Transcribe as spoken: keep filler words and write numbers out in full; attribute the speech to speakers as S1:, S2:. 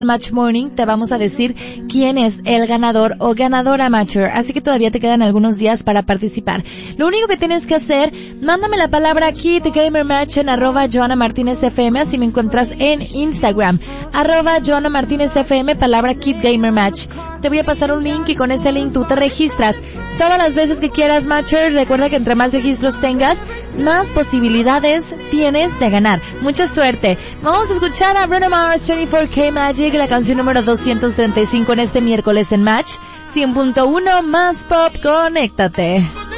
S1: Match Morning te vamos a decir quién es el ganador o ganadora Matcher, así que todavía te quedan algunos días para participar. Lo único que tienes que hacer, mándame la palabra Kid Gamer Match en arroba Joana Martínez F M, así me encuentras en Instagram, arroba Joana Martínez F M, palabra Kid Gamer Match. Te voy a pasar un link y con ese link tú te registras todas las veces que quieras, Matcher. Recuerda que entre más registros tengas, más posibilidades tienes de ganar. Mucha suerte. Vamos a escuchar a Bruno Mars, veinticuatro K Magic, la canción número doscientos treinta y cinco en este miércoles en Match. cien punto uno más pop, conéctate.